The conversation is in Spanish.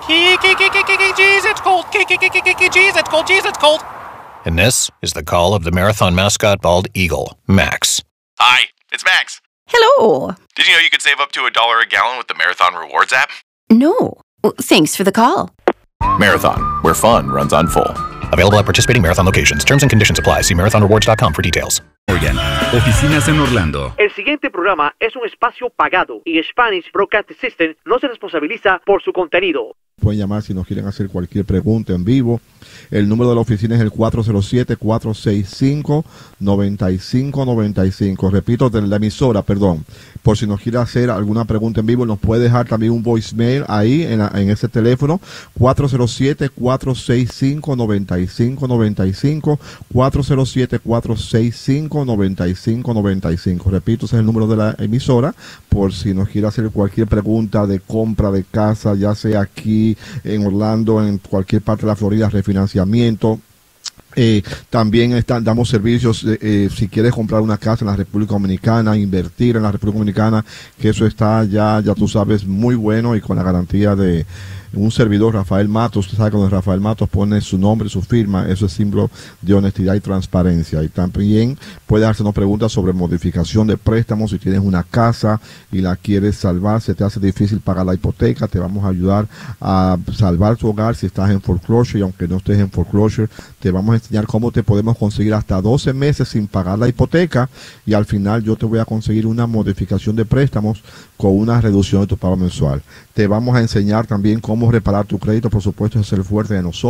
Jeez, it's cold. Jeez, it's cold. Jeez, it's cold. And this is the call of the Marathon mascot bald eagle, Max. Hi, it's Max. Hello. Did you know you could save up to $1 a gallon with the Marathon Rewards app? No. Thanks for the call. Marathon, where fun runs on full. Available at participating Marathon locations. Terms and conditions apply. See marathonrewards.com for details. Morgan, oficinas en Orlando. El siguiente programa es un espacio pagado y Spanish Broadcast System no se responsabiliza por su contenido. Pueden llamar si nos quieren hacer cualquier pregunta en vivo. El número de la oficina es el 407-465-9595. Repito, de la emisora, perdón. Por si nos quiere hacer alguna pregunta en vivo, nos puede dejar también un voicemail ahí en ese teléfono. 407-465-9595. 407-465-9595. Repito, ese es el número de la emisora. Por si nos quiere hacer cualquier pregunta de compra de casa, ya sea aquí en Orlando, en cualquier parte de la Florida, refinanciamiento. También damos servicios si quieres comprar una casa en la República Dominicana, invertir en la República Dominicana, que eso está ya tú sabes, muy bueno y con la garantía de un servidor, Rafael Matos. Usted sabe que cuando Rafael Matos pone su nombre y su firma, eso es símbolo de honestidad y transparencia. Y también puede hacernos preguntas sobre modificación de préstamos. Si tienes una casa y la quieres salvar, se te hace difícil pagar la hipoteca, te vamos a ayudar a salvar tu hogar si estás en foreclosure, y aunque no estés en foreclosure, te vamos a enseñar cómo te podemos conseguir hasta 12 meses sin pagar la hipoteca, y al final yo te voy a conseguir una modificación de préstamos con una reducción de tu pago mensual. Te vamos a enseñar también cómo reparar tu crédito, por supuesto, es el fuerte de nosotros.